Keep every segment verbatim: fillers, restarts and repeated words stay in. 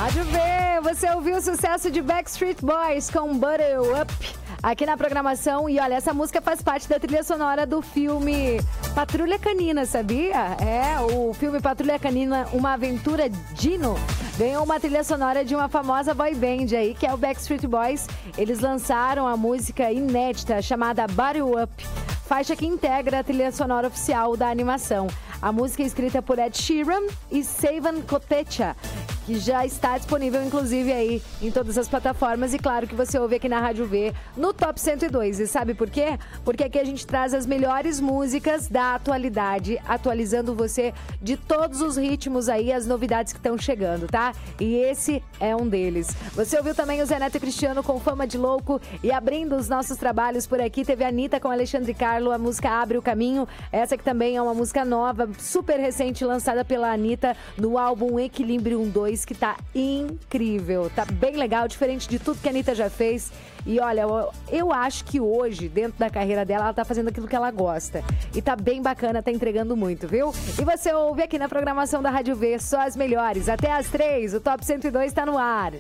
Rádio V, você ouviu o sucesso de Backstreet Boys com Butter Up aqui na programação. E olha, essa música faz parte da trilha sonora do filme Patrulha Canina, sabia? É, o filme Patrulha Canina, Uma Aventura Dino, ganhou uma trilha sonora de uma famosa boy band aí, que é o Backstreet Boys. Eles lançaram a música inédita chamada Butter Up, faixa que integra a trilha sonora oficial da animação. A música é escrita por Ed Sheeran e Savan Kotecha, que já está disponível, inclusive, aí em todas as plataformas. E claro que você ouve aqui na Rádio V, no Top cento e dois. E sabe por quê? Porque aqui a gente traz as melhores músicas da atualidade, atualizando você de todos os ritmos aí, as novidades que estão chegando, tá? E esse é um deles. Você ouviu também o Zé Neto e Cristiano com Fama de Louco. E abrindo os nossos trabalhos por aqui, teve a Anitta com Alexandre Carlo, a música Abre o Caminho. Essa que também é uma música nova, super recente, lançada pela Anitta no álbum Equilibrium dois, que tá incrível, tá bem legal, diferente de tudo que a Anitta já fez. E olha, eu, eu acho que hoje, dentro da carreira dela, ela tá fazendo aquilo que ela gosta. E tá bem bacana, tá entregando muito, viu? E você ouve aqui na programação da Rádio V, só as melhores. Até às três, o Top cento e dois tá no ar.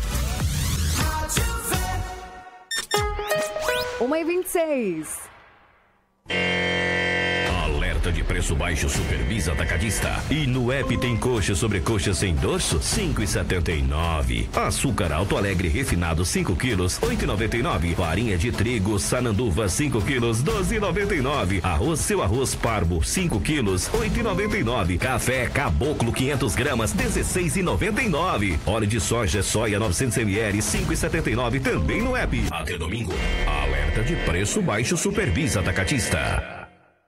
uma e vinte e seis. De preço baixo Superbis Atacadista. E no app tem coxa sobre coxa sem dorso, cinco e setenta e nove. Açúcar Alto Alegre refinado cinco quilos, oito e noventa e nove. Farinha de trigo Sananduva cinco quilos, doze e noventa e nove. Arroz Seu Arroz Parbo cinco quilos, oito e noventa e nove. Café Caboclo quinhentas gramas, dezesseis e noventa e nove. Óleo de soja Soia novecentos mililitros, cinco e setenta e nove, também no app. Até domingo. Alerta de preço baixo Superbis Atacadista.